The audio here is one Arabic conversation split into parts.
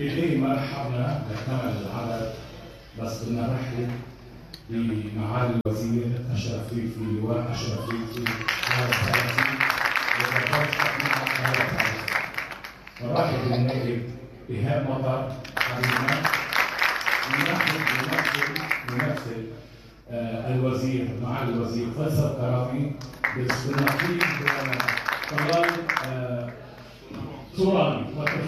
بداية ما رحبنا نكمل العدد، بس بدنا نرحب بمعالي الوزير أشرف فيفي لواء أشرف فيفي على السياسي ونرحب بالنائب إيهاب مطر حبيبنا. نمثل الوزير معالي الوزير فيصل كرامي بالنقيب طلال صوراني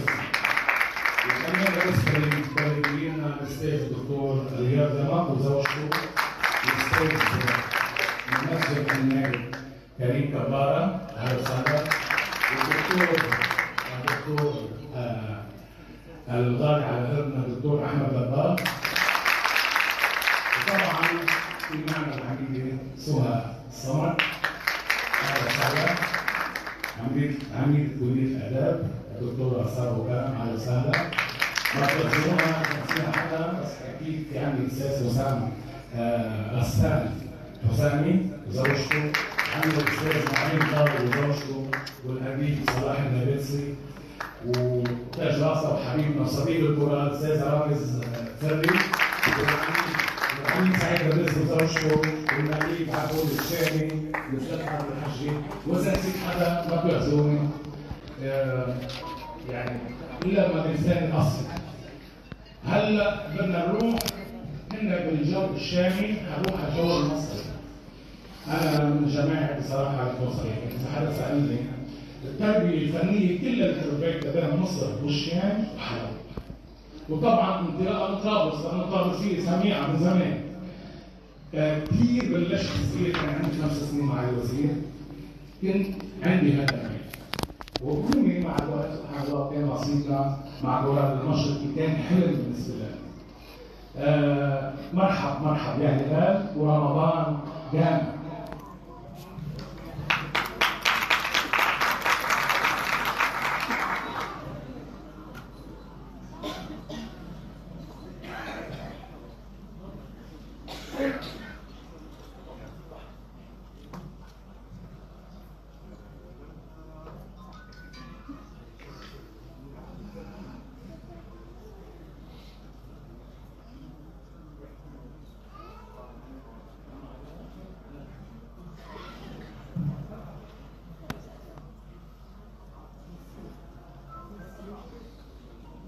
وكمان بالنسبه للمديرين الاستاذ الدكتور رياض زمق وزوجته الاستاذ ممثل النائب كريم كباره اهلا وسهلا، والدكتور الغالي على قلبنا الدكتور احمد دبار، وطبعا في معنا العميده سهى الصمد اهلا وسهلا، عميد كليه الاداب الدكتوره ساره وكرم اهلا وسهلا. ما تقدروها نفسها حدا بس اكيد في عندي الاستاذ حسام غسان حسامي وزوجته، عندي الاستاذ معين طارق وزوجته، والحبيب صلاح النابلسي، وتاج راسه وحبيبنا وصديق الكره الاستاذ رامز فري، والعميد سعيد الرزق وزوجته، والنقيب عبود الشامي والاستاذ عبد الحجي، واذا نسيت حدا ما بيعزوني يعني الا ما بلسان الاصل. هلا بدنا نروح هنا بالجو الشامي، هنروح على الجو المصري. انا من جماعه بصراحه على الصريح، اذا حدا سالني التربيه الفنيه كلها اللي تربيت بين مصر والشام وحلب، وطبعا انطلاقا من طرابلس لانه طرابلسيه سميعه من زمان. كثير بلشت صغير، كان عندي 5 سنين مع الوزير، كنت عندي هدف وكوني مع الوقت سبحان الله كان نصيبنا مع دوران المشرقي كان حلم بالنسبه لنا. مرحب يا هلال ورمضان جامع.